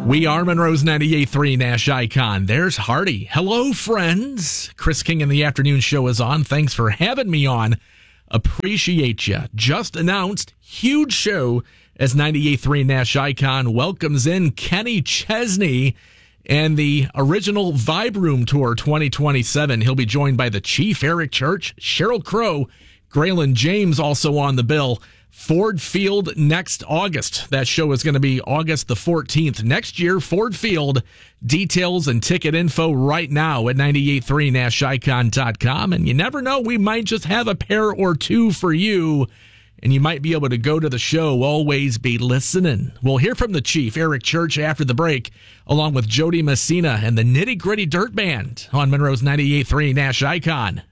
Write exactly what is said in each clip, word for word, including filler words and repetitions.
We are Monroe's ninety-eight point three Nash Icon. There's Hardy. Hello, friends. Chris King in the afternoon show is on. Thanks for having me on. Appreciate you. Just announced, huge show as ninety-eight point three Nash Icon welcomes in Kenny Chesney and the original Vibe Room Tour twenty twenty-seven. He'll be joined by the Chief, Eric Church, Sheryl Crow, Graylin James also on the bill. Ford Field next August. That show is going to be August the fourteenth. Next year, Ford Field. Details and ticket info right now at ninety-eight point three nash icon dot com. And you never know, we might just have a pair or two for you. And you might be able to go to the show. Always be listening. We'll hear from the Chief, Eric Church, after the break, along with Jody Messina and the Nitty Gritty Dirt Band on Monroe's ninety-eight point three Nash Icon.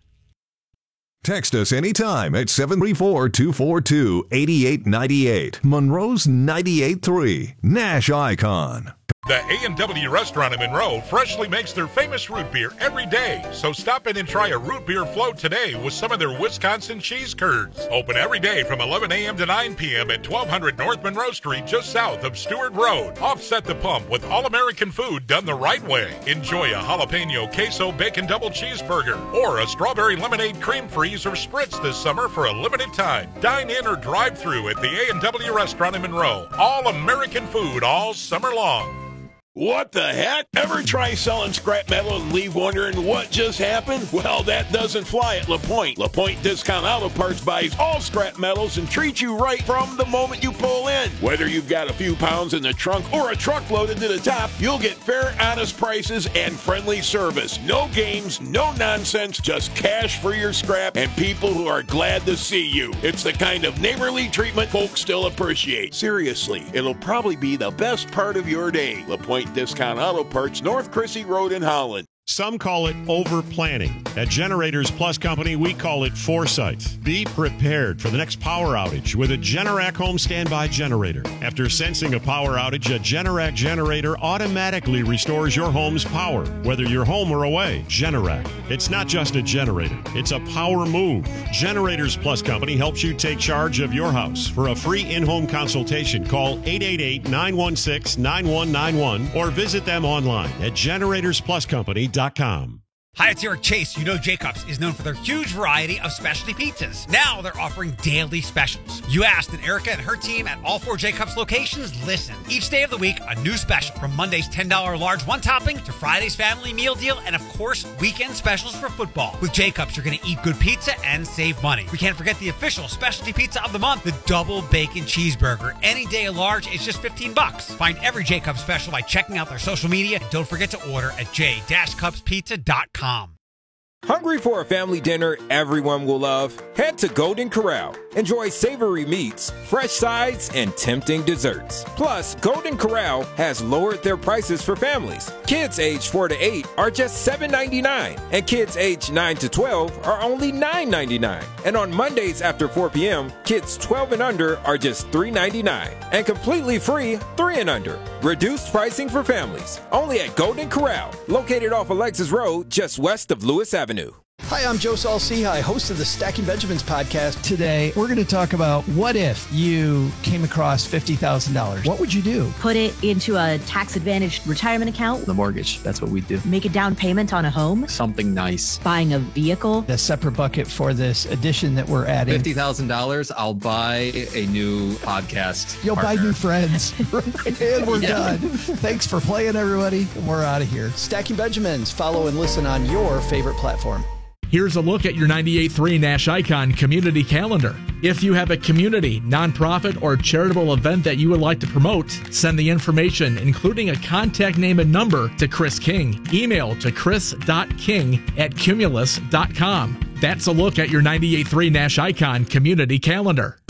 Text us anytime at seven three four, two four two, eight eight nine eight. Monroe's ninety-eight point three Nash Icon. The A and W restaurant in Monroe freshly makes their famous root beer every day. So stop in and try a root beer float today with some of their Wisconsin cheese curds. Open every day from eleven a.m. to nine p.m. at twelve hundred North Monroe Street, just south of Stewart Road. Offset the pump with all-American food done the right way. Enjoy a jalapeno queso bacon double cheeseburger or a strawberry lemonade cream freeze or spritz this summer for a limited time. Dine in or drive through at the A and W restaurant in Monroe. All-American food all summer long. What the heck? Ever try selling scrap metal and leave wondering what just happened? Well, that doesn't fly at LaPointe. LaPointe Discount Auto Parts buys all scrap metals and treats you right from the moment you pull in. Whether you've got a few pounds in the trunk or a truck loaded to the top, you'll get fair, honest prices and friendly service. No games, no nonsense, just cash for your scrap and people who are glad to see you. It's the kind of neighborly treatment folks still appreciate. Seriously, it'll probably be the best part of your day. LaPointe Discount Auto Parts, North Chrissy Road in Holland. Some call it over-planning. At Generators Plus Company, we call it foresight. Be prepared for the next power outage with a Generac home standby generator. After sensing a power outage, a Generac generator automatically restores your home's power, whether you're home or away. Generac. It's not just a generator. It's a power move. Generators Plus Company helps you take charge of your house. For a free in-home consultation, call eight eight eight, nine one six, nine one nine one or visit them online at generators plus company dot com. Hi, it's Eric Chase. You know Jacobs is known for their huge variety of specialty pizzas. Now they're offering daily specials. You asked, and Erica and her team at all four Jacobs locations listen. Each day of the week, a new special. From Monday's ten dollars large one topping to Friday's family meal deal and, of course, weekend specials for football. With Jacobs, you're going to eat good pizza and save money. We can't forget the official specialty pizza of the month, the double bacon cheeseburger. Any day large is just fifteen bucks. Find every Jacobs special by checking out their social media. And don't forget to order at j dash cubs pizza dot com. Hungry for a family dinner everyone will love? Head to Golden Corral. Enjoy savory meats, fresh sides, and tempting desserts. Plus, Golden Corral has lowered their prices for families. Kids aged four to eight are just seven ninety-nine, and kids aged nine to twelve are only nine ninety-nine. And on Mondays after four p.m., kids twelve and under are just three ninety-nine, and completely free three and under. Reduced pricing for families. Only at Golden Corral, located off Alexis Road, just west of Lewis Avenue. Hi, I'm Joe Saul-Sehy, host of the Stacking Benjamins podcast. Today, we're going to talk about what if you came across fifty thousand dollars. What would you do? Put it into a tax-advantaged retirement account. The mortgage, that's what we do. Make a down payment on a home. Something nice. Buying a vehicle. A separate bucket for this addition that we're adding. fifty thousand dollars, I'll buy a new podcast You'll partner. buy new friends. And we're yeah. done. Thanks for playing, everybody. We're out of here. Stacking Benjamins. Follow and listen on your favorite platform. Here's a look at your ninety-eight point three Nash Icon community calendar. If you have a community, nonprofit, or charitable event that you would like to promote, send the information, including a contact name and number, to Chris King. Email to chris dot king at cumulus dot com. That's a look at your ninety-eight point three Nash Icon community calendar.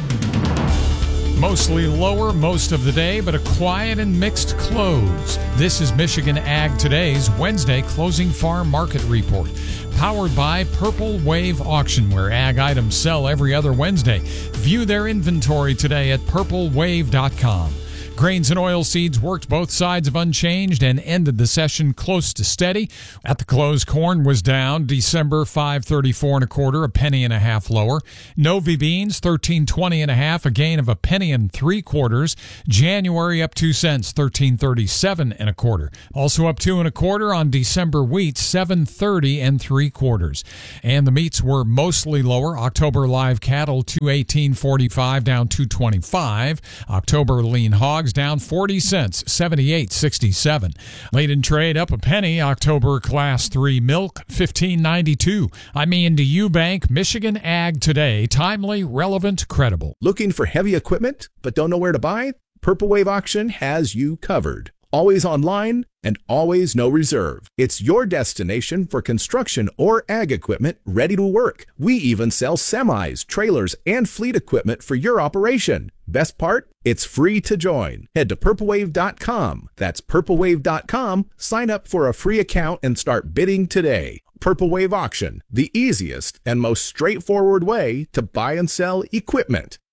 Mostly lower most of the day, but a quiet and mixed close. This is Michigan Ag Today's Wednesday Closing Farm Market Report. Powered by Purple Wave Auction, where ag items sell every other Wednesday. View their inventory today at purple wave dot com. Grains and oilseeds worked both sides of unchanged and ended the session close to steady. At the close, corn was down December five thirty-four and a quarter, a penny and a half lower. Novi beans thirteen twenty and a half, a gain of a penny and three quarters. January up two cents, thirteen thirty-seven and a quarter. Also up two and a quarter on December wheat, seven thirty and three quarters. And the meats were mostly lower. October live cattle two eighteen forty-five, down two twenty-five. October lean hogs down forty cents, seventy-eight sixty-seven. Late in trade up a penny. October class three milk fifteen ninety-two. I'm Ian to Eubank, Michigan Ag Today. Timely, relevant, credible. Looking for heavy equipment but don't know where to buy? Purple Wave Auction has you covered. Always online and always no reserve. It's your destination for construction or ag equipment ready to work. We even sell semis, trailers, and fleet equipment for your operation. Best part? It's free to join. Head to purple wave dot com. That's purple wave dot com. Sign up for a free account and start bidding today. Purple Wave Auction, the easiest and most straightforward way to buy and sell equipment.